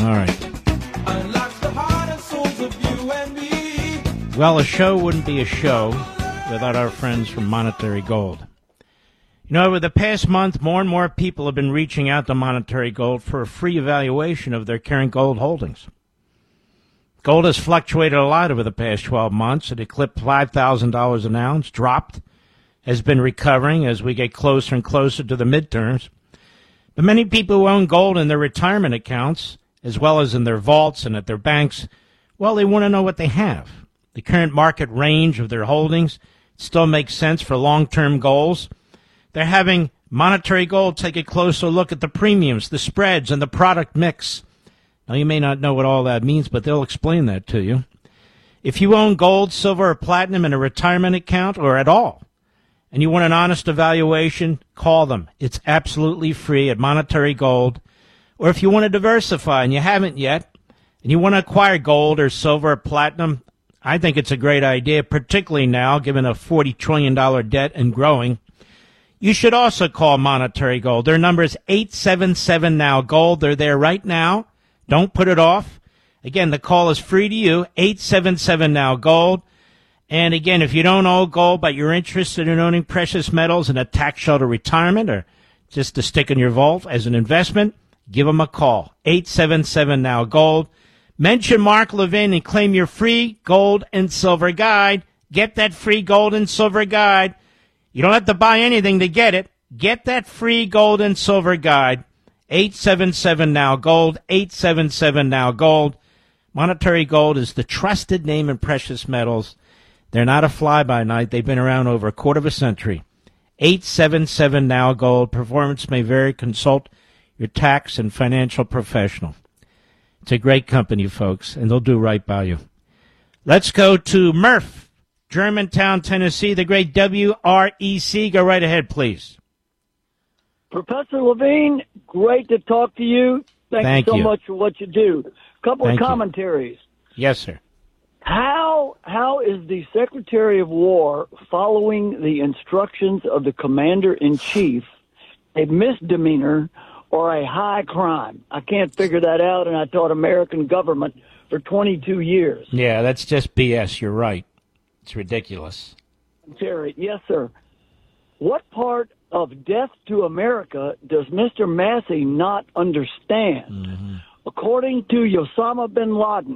All right. Well, a show wouldn't be a show without our friends from Monetary Gold. You know, over the past month, more and more people have been reaching out to Monetary Gold for a free evaluation of their current gold holdings. Gold has fluctuated a lot over the past 12 months. It eclipsed $5,000 an ounce, dropped, has been recovering as we get closer and closer to the midterms. But many people who own gold in their retirement accounts, as well as in their vaults and at their banks, well, they want to know what they have. The current market range of their holdings still makes sense for long-term goals. They're having Monetary Gold take a closer look at the premiums, the spreads, and the product mix. Now, you may not know what all that means, but they'll explain that to you. If you own gold, silver, or platinum in a retirement account or at all, and you want an honest evaluation, call them. It's absolutely free at Monetary Gold. Or if you want to diversify and you haven't yet, and you want to acquire gold or silver or platinum, I think it's a great idea, particularly now, given a $40 trillion debt and growing. You should also call Monetary Gold. Their number is 877-NOW-GOLD. They're there right now. Don't put it off. Again, the call is free to you, 877-NOW-GOLD. And again, if you don't own gold but you're interested in owning precious metals in a tax shelter retirement or just to stick in your vault as an investment, give them a call, 877-NOW-GOLD. Mention Mark Levin and claim your free gold and silver guide. Get that free gold and silver guide. You don't have to buy anything to get it. Get that free gold and silver guide. 877-NOW-GOLD, 877-NOW-GOLD. Monetary Gold is the trusted name in precious metals. They're not a fly-by-night. They've been around over a quarter of a century. 877-NOW-GOLD. Performance may vary. Consult your tax and financial professional. It's a great company, folks, and they'll do right by you. Let's go to Murph, Germantown, Tennessee, the great WREC. Go right ahead, please. Professor Levine, great to talk to you. Thank you so much for what you do. Couple of commentaries. Yes, sir. How is the Secretary of War following the instructions of the Commander-in-Chief a misdemeanor or a high crime? I can't figure that out, and I taught American government for 22 years. Yeah, that's just BS. You're right. It's ridiculous. Terry, yes, sir. What part of Death to America does Mr. Massey not understand? Mm-hmm. According to Osama bin Laden,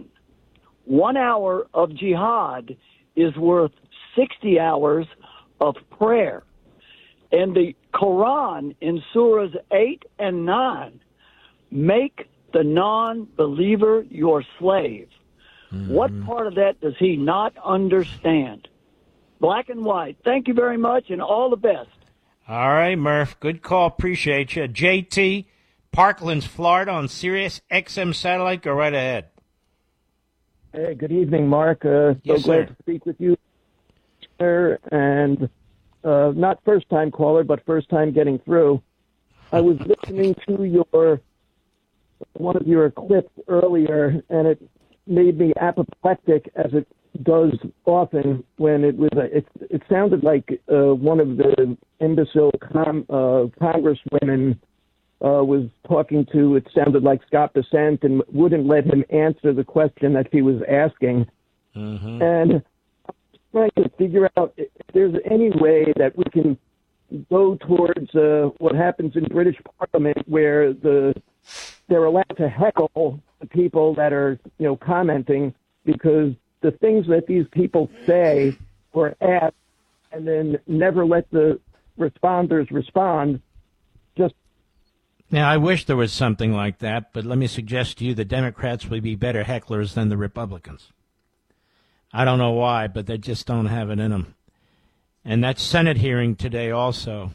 1 hour of jihad is worth 60 hours of prayer. And the Quran in Surahs 8 and 9 make the non-believer your slave. Mm-hmm. What part of that does he not understand? Black and white. Thank you very much, and all the best. All right, Murph. Good call. Appreciate you. JT, Parklands, Florida, on Sirius XM Satellite. Go right ahead. Hey, good evening, Mark. Yes, so glad sir. to speak with you, sir. And not first-time caller, but first-time getting through. I was listening to one of your clips earlier, and it made me apoplectic, as it does often when it was. It sounded like one of the imbecile congresswomen was talking to. It sounded like Scott Bessent, and wouldn't let him answer the question that he was asking. Mm-hmm. And I'm trying to figure out if there's any way that we can go towards what happens in British Parliament, where they're allowed to heckle the people that are, commenting, because the things that these people say or ask and then never let the responders respond. Now, I wish there was something like that, but let me suggest to you the Democrats would be better hecklers than the Republicans. I don't know why, but they just don't have it in them. And that Senate hearing today also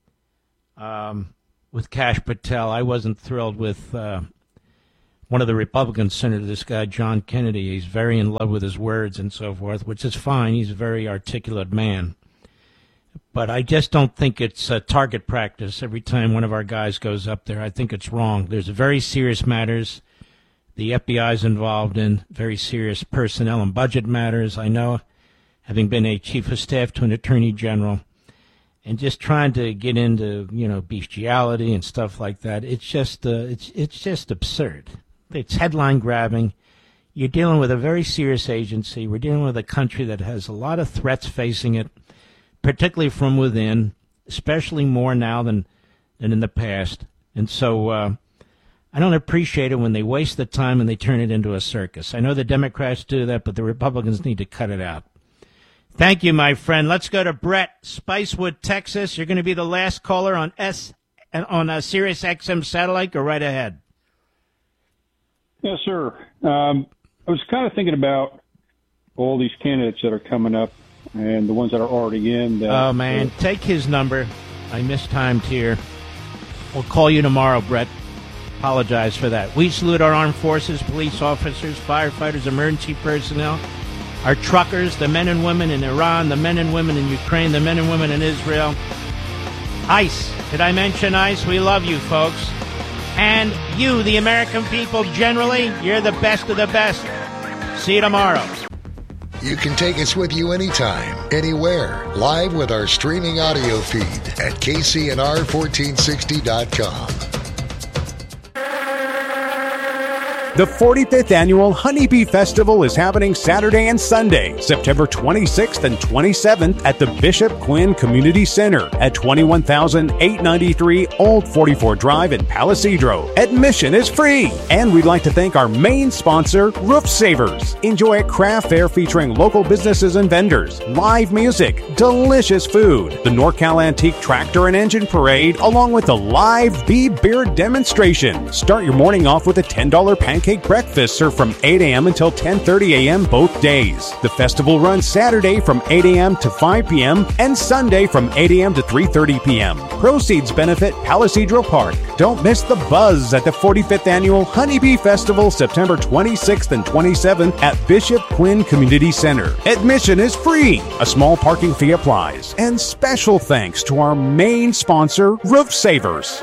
with Kash Patel, I wasn't thrilled with one of the Republican senators, this guy John Kennedy. He's very in love with his words and so forth, which is fine. He's a very articulate man. But I just don't think it's target practice every time one of our guys goes up there. I think it's wrong. There's very serious matters the FBI is involved in, very serious personnel and budget matters. I know, having been a chief of staff to an attorney general, and just trying to get into, bestiality and stuff like that. It's just absurd. it's headline grabbing. You're dealing with a very serious agency. We're dealing with a country that has a lot of threats facing it, particularly from within, especially more now than in the past. And so I don't appreciate it when they waste the time and they turn it into a circus. I know the Democrats do that, but the Republicans need to cut it out. Thank you, my friend. Let's go to Brett, Spicewood, Texas. You're going to be the last caller on Sirius XM satellite. Go right ahead. Yes, sir. I was kind of thinking about all these candidates that are coming up and the ones that are already in. Oh, man. Take his number. I mistimed here. We'll call you tomorrow, Brett. Apologize for that. We salute our armed forces, police officers, firefighters, emergency personnel, our truckers, the men and women in Iran, the men and women in Ukraine, the men and women in Israel. ICE. Did I mention ICE? We love you, folks. And you, the American people, generally, you're the best of the best. See you tomorrow. You can take us with you anytime, anywhere, live with our streaming audio feed at KCNR1460.com. The 45th Annual Honeybee Festival is happening Saturday and Sunday, September 26th and 27th at the Bishop Quinn Community Center at 21,893 Old 44 Drive in Palisadro. Admission is free. And we'd like to thank our main sponsor, Roof Savers. Enjoy a craft fair featuring local businesses and vendors, live music, delicious food, the NorCal Antique Tractor and Engine Parade, along with the live bee beer demonstration. Start your morning off with a $10 pancake breakfast served from 8 a.m. until 10:30 a.m. both days. The festival runs Saturday from 8 a.m. to 5 p.m. and Sunday from 8 a.m. to 3:30 p.m. Proceeds benefit Palisadro Park. Don't miss the buzz at the 45th Annual Honeybee Festival, September 26th and 27th at Bishop Quinn Community Center. Admission is free. A small parking fee applies. And special thanks to our main sponsor, Roof Savers.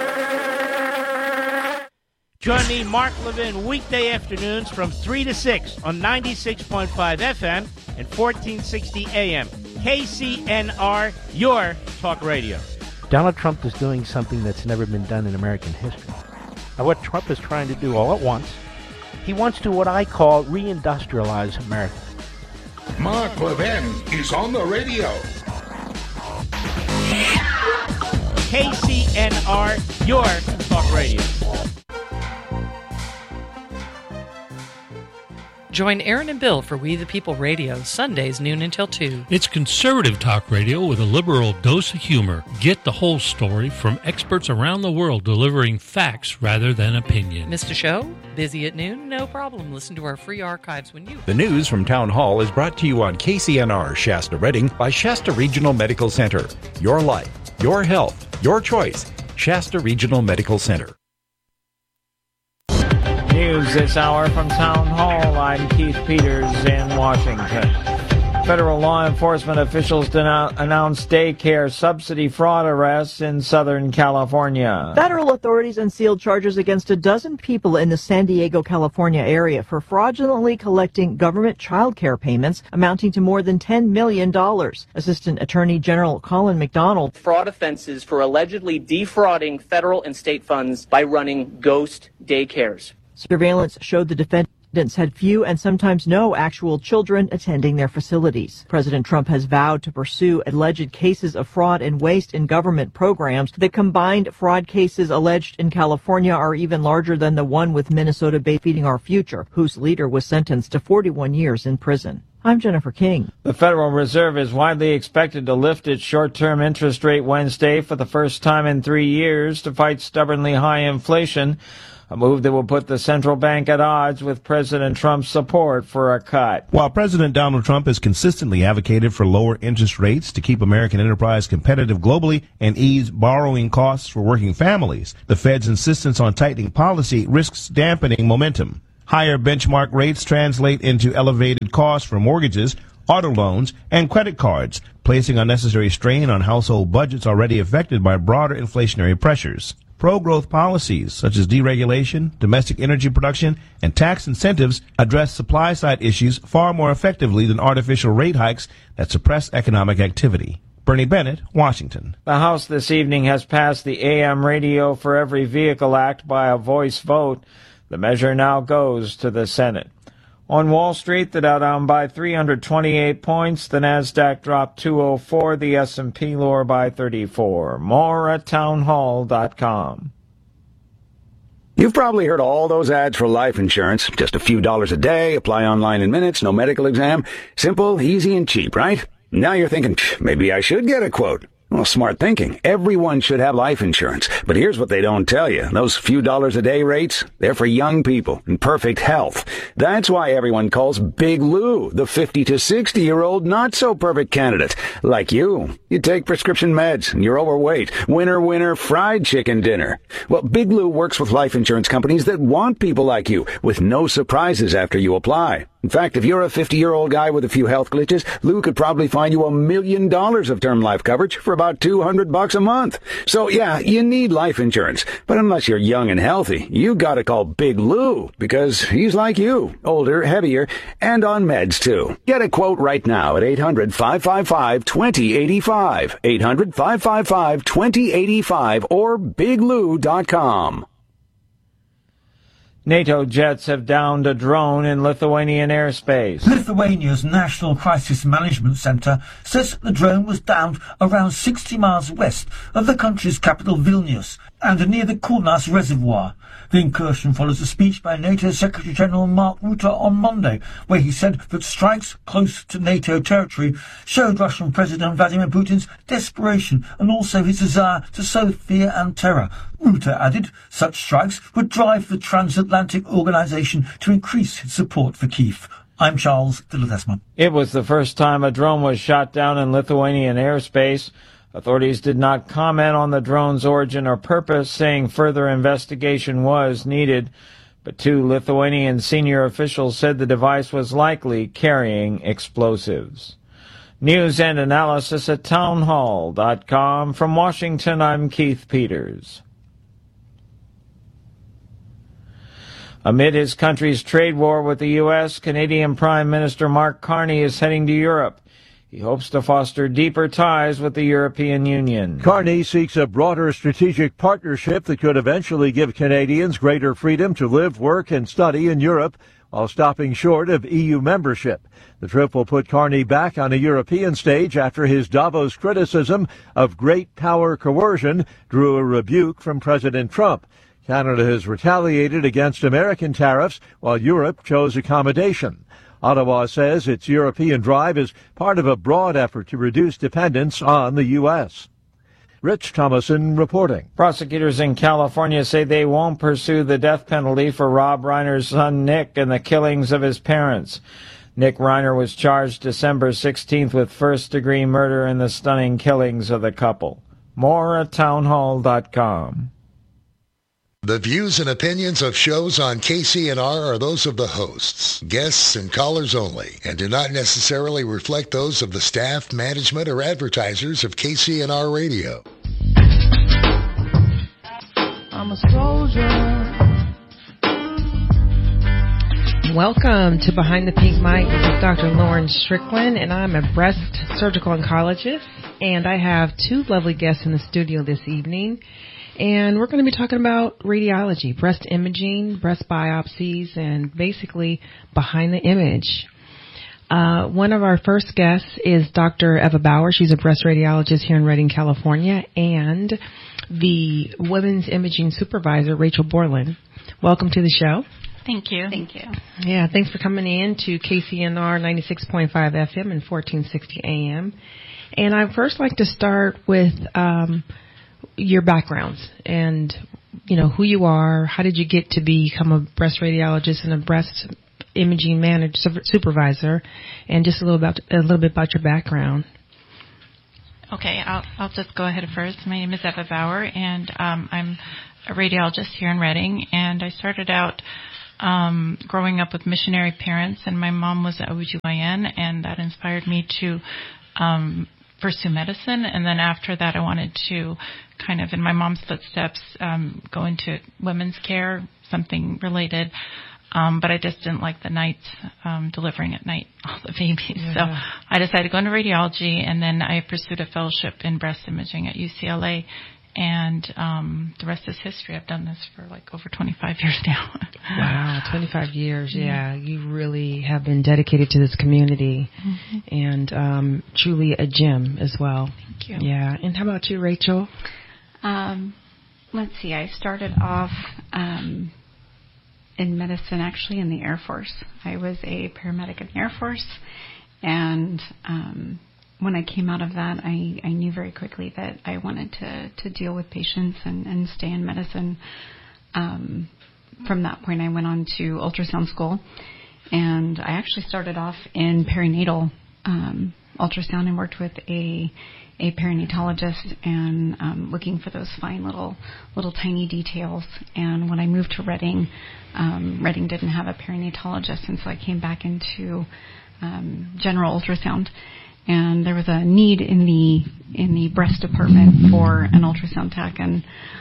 Join me, Mark Levin, weekday afternoons from 3 to 6 on 96.5 FM and 1460 AM. KCNR, your talk radio. Donald Trump is doing something that's never been done in American history. Now, what Trump is trying to do all at once, he wants to what I call reindustrialize America. Mark Levin is on the radio. KCNR, your talk radio. Join Aaron and Bill for We the People Radio, Sundays noon until 2. It's conservative talk radio with a liberal dose of humor. Get the whole story from experts around the world delivering facts rather than opinion. Missed a show? Busy at noon? No problem. Listen to our free archives when you... The news from Town Hall is brought to you on KCNR Shasta Redding by Shasta Regional Medical Center. Your life, your health, your choice. Shasta Regional Medical Center. News this hour from Town Hall. I'm Keith Peters in Washington. Federal law enforcement officials announced daycare subsidy fraud arrests in Southern California. Federal authorities unsealed charges against a dozen people in the San Diego, California area for fraudulently collecting government child care payments amounting to more than $10 million. Assistant Attorney General Colin McDonald. Fraud offenses for allegedly defrauding federal and state funds by running ghost daycares. Surveillance showed the defendants had few and sometimes no actual children attending their facilities. President Trump has vowed to pursue alleged cases of fraud and waste in government programs. The combined fraud cases alleged in California are even larger than the one with Minnesota-based Feeding Our Future, whose leader was sentenced to 41 years in prison. I'm Jennifer King. The Federal Reserve is widely expected to lift its short-term interest rate Wednesday for the first time in 3 years to fight stubbornly high inflation, a move that will put the central bank at odds with President Trump's support for a cut. While President Donald Trump has consistently advocated for lower interest rates to keep American enterprise competitive globally and ease borrowing costs for working families, the Fed's insistence on tightening policy risks dampening momentum. Higher benchmark rates translate into elevated costs for mortgages, auto loans, and credit cards, placing unnecessary strain on household budgets already affected by broader inflationary pressures. Pro-growth policies such as deregulation, domestic energy production, and tax incentives address supply-side issues far more effectively than artificial rate hikes that suppress economic activity. Bernie Bennett, Washington. The House this evening has passed the AM Radio for Every Vehicle Act by a voice vote. The measure now goes to the Senate. On Wall Street, the Dow down by 328 points, the Nasdaq dropped 204, the S&P lower by 34. More at townhall.com. You've probably heard all those ads for life insurance. Just a few dollars a day, apply online in minutes, no medical exam. Simple, easy, and cheap, right? Now you're thinking, maybe I should get a quote. Well, smart thinking. Everyone should have life insurance. But here's what they don't tell you. Those few dollars a day rates, they're for young people in perfect health. That's why everyone calls Big Lou the 50 to 60-year-old not-so-perfect candidate. Like you. You take prescription meds and you're overweight. Winner, winner, fried chicken dinner. Well, Big Lou works with life insurance companies that want people like you with no surprises after you apply. In fact, if you're a 50-year-old guy with a few health glitches, Lou could probably find you $1 million of term life coverage for about $200 a month. So yeah, you need life insurance. But unless you're young and healthy, you gotta call Big Lou, because he's like you, older, heavier, and on meds too. Get a quote right now at 800-555-2085, 800-555-2085, or biglou.com. NATO jets have downed a drone in Lithuanian airspace. Lithuania's National Crisis Management Centre says the drone was downed around 60 miles west of the country's capital Vilnius and near the Kaunas Reservoir. The incursion follows a speech by NATO Secretary-General Mark Rutte on Monday, where he said that strikes close to NATO territory showed Russian President Vladimir Putin's desperation and also his desire to sow fear and terror. Rutte added such strikes would drive the transatlantic organisation to increase its support for Kyiv. I'm Charles de Ledesma. It was the first time a drone was shot down in Lithuanian airspace. Authorities did not comment on the drone's origin or purpose, saying further investigation was needed. But 2 Lithuanian senior officials said the device was likely carrying explosives. News and analysis at townhall.com. From Washington, I'm Keith Peters. Amid his country's trade war with the U.S., Canadian Prime Minister Mark Carney is heading to Europe. He hopes to foster deeper ties with the European Union. Carney seeks a broader strategic partnership that could eventually give Canadians greater freedom to live, work, and study in Europe while stopping short of EU membership. The trip will put Carney back on a European stage after his Davos criticism of great power coercion drew a rebuke from President Trump. Canada has retaliated against American tariffs while Europe chose accommodation. Ottawa says its European drive is part of a broad effort to reduce dependence on the U.S. Rich Thomason reporting. Prosecutors in California say they won't pursue the death penalty for Rob Reiner's son Nick and the killings of his parents. Nick Reiner was charged December 16th with first-degree murder in the stunning killings of the couple. More at townhall.com. The views and opinions of shows on KCNR are those of the hosts, guests, and callers only, and do not necessarily reflect those of the staff, management, or advertisers of KCNR Radio. I'm a soldier. Welcome to Behind the Pink Mic. This is Dr. Lauren Strickland, and I'm a breast surgical oncologist, and I have 2 lovely guests in the studio this evening. And we're going to be talking about radiology, breast imaging, breast biopsies, and basically behind the image. One of our first guests is Dr. Eva Bauer. She's a breast radiologist here in Redding, California, and the women's imaging supervisor, Rachel Borland. Welcome to the show. Thank you. Thank you. Yeah, thanks for coming in to KCNR 96.5 FM and 1460 AM. And I'd first like to start with your backgrounds and, you know, who you are, how did you get to become a breast radiologist and a breast imaging supervisor, and just a little bit about your background. Okay, I'll just go ahead first. My name is Eva Bauer, and I'm a radiologist here in Redding, and I started out growing up with missionary parents, and my mom was an OBGYN, and that inspired me to pursue medicine. And then after that, I wanted to kind of, in my mom's footsteps, go into women's care, something related. But I just didn't like the nights, delivering at night, all the babies. Yeah. So I decided to go into radiology, and then I pursued a fellowship in breast imaging at UCLA. and the rest is history. I've done this for like over 25 years now. Wow, 25 years, yeah. You really have been dedicated to this community, and truly a gem as well. Thank you. Yeah, and how about you, Rachel? Let's see, I started off in medicine, actually, in the Air Force. I was a paramedic in the Air Force, and when I came out of that, I knew very quickly that I wanted to deal with patients and stay in medicine. From that point, I went on to ultrasound school, and I actually started off in perinatal ultrasound and worked with a perinatologist and looking for those fine little tiny details. And when I moved to Reading, Reading didn't have a perinatologist, and so I came back into general ultrasound. And there was a need in the breast department for an ultrasound tech, and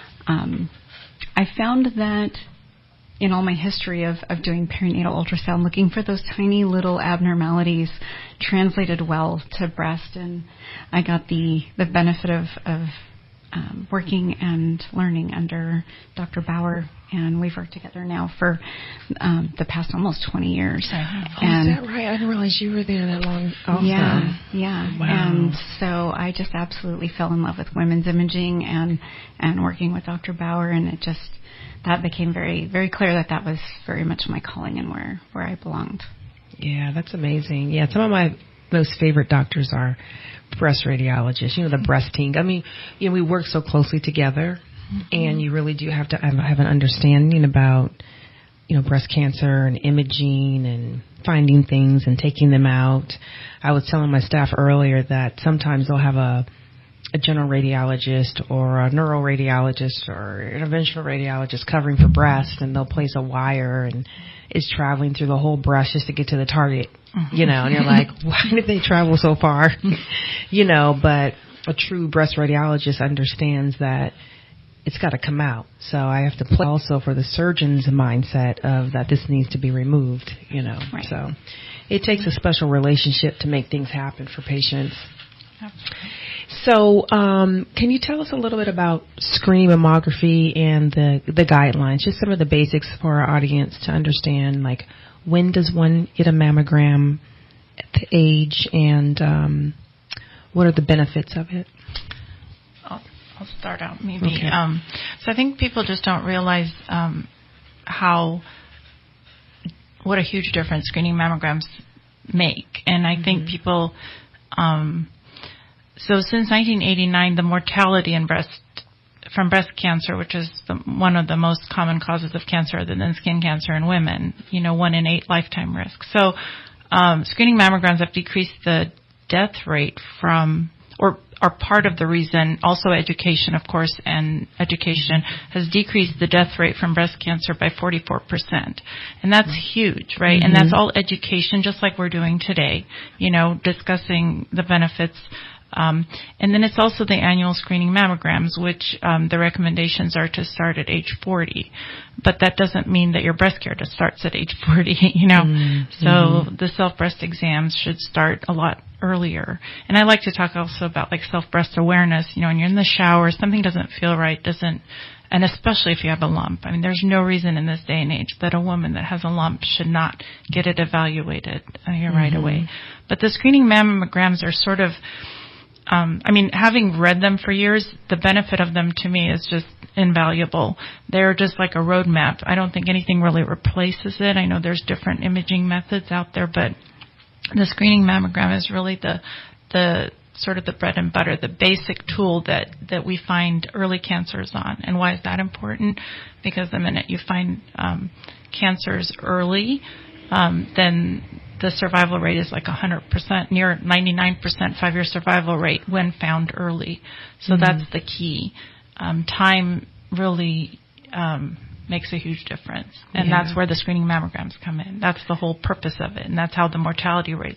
I found that in all my history of doing perinatal ultrasound, looking for those tiny little abnormalities translated well to breast, and I got the benefit of working and learning under Dr. Bauer, and we've worked together now for the past almost 20 years. Oh, and is that right? I didn't realize you were there that long. Also. Yeah. Wow. And so I just absolutely fell in love with women's imaging and working with Dr. Bauer, and that became very, very clear that was very much my calling and where I belonged. Yeah, that's amazing. Yeah, some of my most favorite doctors are breast radiologists, the breast team. I mean, we work so closely together, and you really do have to have an understanding about, breast cancer and imaging and finding things and taking them out. I was telling my staff earlier that sometimes they'll have a general radiologist or a neuroradiologist or interventional radiologist covering for breast, and they'll place a wire and it's traveling through the whole breast just to get to the target, and you're like, why did they travel so far? But a true breast radiologist understands that it's got to come out. So I have to play also for the surgeon's mindset of that this needs to be removed, Right. So it takes a special relationship to make things happen for patients. So, can you tell us a little bit about screening mammography and the guidelines, just some of the basics for our audience to understand, like when does one get a mammogram, at the age, and what are the benefits of it? I'll start out maybe. Okay. So I think people just don't realize what a huge difference screening mammograms make, and I think people. So since 1989, the mortality from breast cancer, which is one of the most common causes of cancer other than skin cancer in women, 1 in 8 lifetime risk. So screening mammograms have decreased the death rate or are part of the reason. Also education, of course, and education has decreased the death rate from breast cancer by 44%. And that's huge, right? And that's all education, just like we're doing today, discussing the benefits. And then it's also the annual screening mammograms, which the recommendations are to start at age 40. But that doesn't mean that your breast care just starts at age 40, So the self-breast exams should start a lot earlier. And I like to talk also about like self-breast awareness. When you're in the shower, something doesn't feel right, and especially if you have a lump. I mean, there's no reason in this day and age that a woman that has a lump should not get it evaluated right away. But the screening mammograms are sort of, having read them for years, the benefit of them to me is just invaluable. They're just like a roadmap. I don't think anything really replaces it. I know there's different imaging methods out there, but the screening mammogram is really the sort of the bread and butter, the basic tool that we find early cancers on. And why is that important? Because the minute you find cancers early, then the survival rate is like 100%, near 99% 5-year survival rate when found early. So that's the key. Time really makes a huge difference. And that's where the screening mammograms come in. That's the whole purpose of it. And that's how the mortality rate